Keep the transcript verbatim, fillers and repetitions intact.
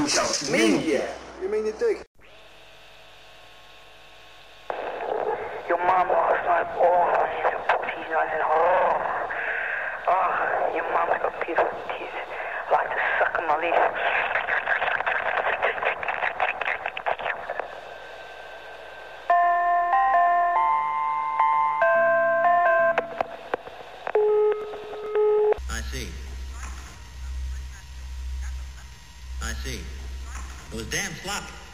小面也。 You mean you dig? Your mom lost my ball. She's a putty nothing. Oh, oh, your mom's got beautiful teeth. I like to suck on my leaf. I see. I see. It was damn sloppy.